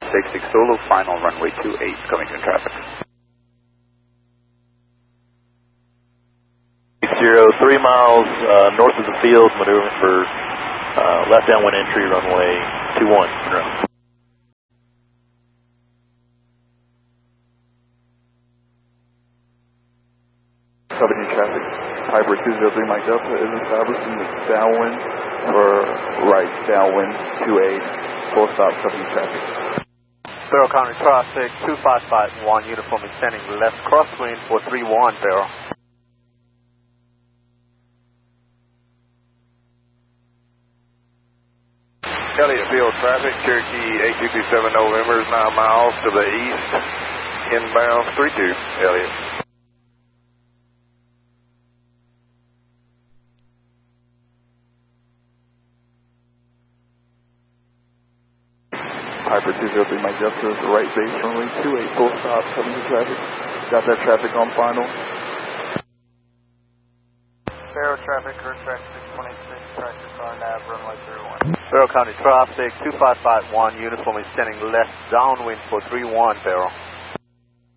66 Zulu, final runway 28, coming in traffic. 3 miles north of the field, maneuvering for left downwind entry, runway 21. Company traffic, Piper 203 Mike Delta is establishing the downwind for right downwind 28, full stop company traffic. Barrow County traffic 2551, uniform extending left crosswind for 31, Barrow. Elliott Field traffic, Cherokee 8227 November is 9 miles to the east, inbound 32, Elliott. Piper 203 Mike Delta is the right base runway 28, full stop company traffic. Got that traffic on final. Barrow traffic, current track 626, practice RNAV, runway 31. Barrow County traffic 2551, uniform extending left downwind for 31, Barrow.